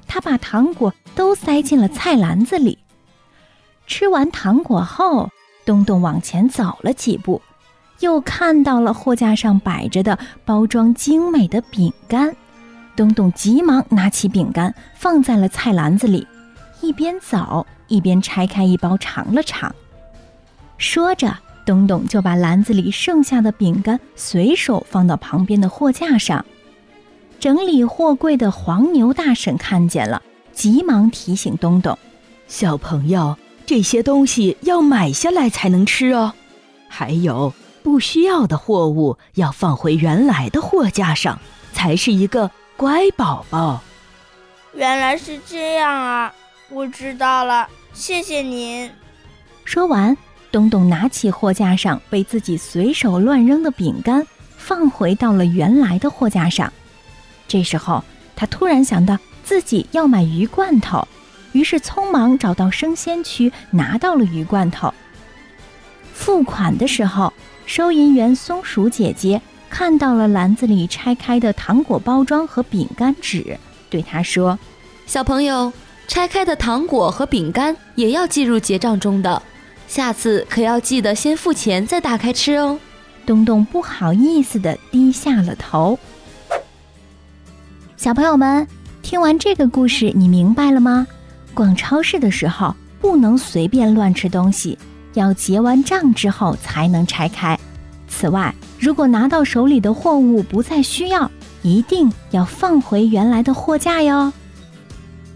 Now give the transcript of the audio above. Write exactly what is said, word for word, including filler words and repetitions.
他把糖果都塞进了菜篮子里。吃完糖果后，东东往前走了几步，又看到了货架上摆着的包装精美的饼干。东东急忙拿起饼干放在了菜篮子里，一边走一边拆开一包尝了尝。说着，东东就把篮子里剩下的饼干随手放到旁边的货架上。整理货柜的黄牛大婶看见了，急忙提醒东东： 小朋友，这些东西要买下来才能吃哦，还有不需要的货物要放回原来的货架上，才是一个乖宝宝。 原来是这样啊，我知道了，谢谢您。 说完，东东拿起货架上被自己随手乱扔的饼干，放回到了原来的货架上。这时候，他突然想到自己要买鱼罐头，于是匆忙找到生鲜区，拿到了鱼罐头。付款的时候，收银员松鼠姐姐看到了篮子里拆开的糖果包装和饼干纸，对他说： 小朋友，拆开的糖果和饼干也要计入结账中的，下次可要记得先付钱再打开吃哦。 东东不好意思地低下了头。小朋友们，听完这个故事，你明白了吗？逛超市的时候不能随便乱吃东西，要结完账之后才能拆开。此外，如果拿到手里的货物不再需要，一定要放回原来的货架哟。